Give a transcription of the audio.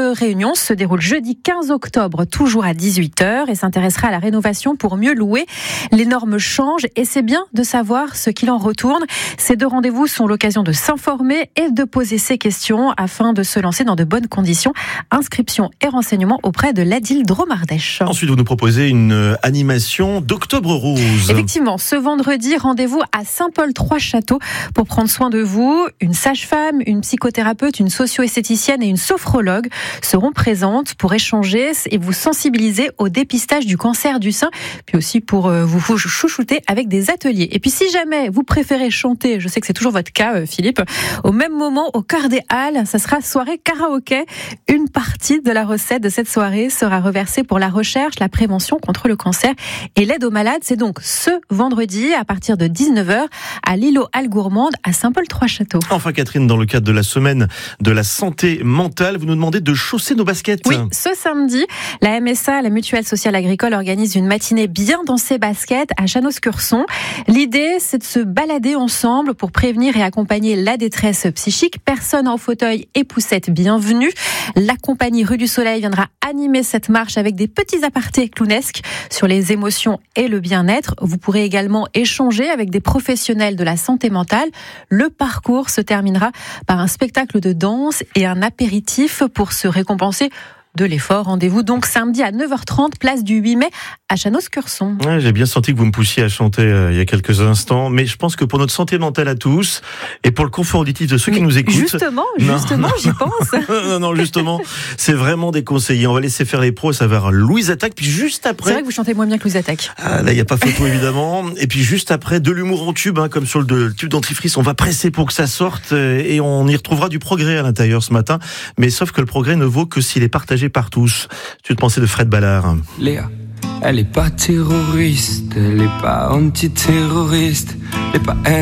réunion se déroule jeudi 15 octobre, toujours à 18h, et s'intéressera à la rénovation pour mieux louer. Les normes changent et c'est bien de savoir ce qu'il en retourne. Ces deux rendez-vous sont l'occasion de s'informer et de poser ses questions afin de se lancer dans de bonnes conditions. Inscription et renseignements auprès de l'Adil Dromardèche. Ensuite, vous nous proposez une animation d'Octobre Rose. Effectivement, ce vendredi, rendez-vous à Saint-Paul-Trois-Châteaux pour prendre soin de vous. Une sage-femme, une psychothérapeute, une socio-esthéticienne et une sophrologue seront présentes pour échanger et vous sensibiliser au dépistage du cancer du sein, puis aussi pour vous chouchouter avec des ateliers. Et puis si jamais vous préférez chanter, je sais que c'est toujours votre cas Philippe, au même moment au Cœur des Halles, ça sera soirée karaoké. Une partie de la recette de cette soirée sera reversée pour la recherche, la prévention contre le cancer et l'aide aux malades. C'est donc ce vendredi à partir de 19h à l'îlot Halles Gourmande à Saint-Paul-Trois-Châteaux. Enfin Catherine, dans le cadre de la semaine de la santé mentale, vous nous demandez de chausser nos baskets. Oui, ce samedi, la MSA, la Mutuelle Sociale Agricole, organise une matinée bien dans ses baskets à Chanos-Curson. L'idée, c'est de se balader ensemble pour prévenir et accompagner la détresse psychique. Personnes en fauteuil et poussettes bienvenues. La compagnie Rue du Soleil viendra animer cette marche avec des petits apartés clownesques sur les émotions et le bien-être. Vous pourrez également échanger avec des professionnels de la santé mentale. Le parcours se terminera par un spectacle de danse et un apéritif pour se récompenser de l'effort. Rendez-vous donc samedi à 9h30, place du 8 mai à Chanos-Curson. Ouais, j'ai bien senti que vous me poussiez à chanter il y a quelques instants, mais je pense que pour notre santé mentale à tous et pour le confort auditif de ceux qui nous écoutent... Justement, j'y pense. Non, justement, c'est vraiment déconseillé. On va laisser faire les pros, ça va vers Louise Attaque, puis juste après... C'est vrai que vous chantez moins bien que Louise Attaque. Ah, là, il n'y a pas photo évidemment. Et puis juste après, de l'humour en tube, comme sur le tube dentifrice, on va presser pour que ça sorte et on y retrouvera du progrès à l'intérieur ce matin. Mais sauf que le progrès ne vaut que s'il est partagé par tous. Tu te pensais de Fred Ballard. Léa, elle est pas terroriste, elle est pas antiterroriste, elle est pas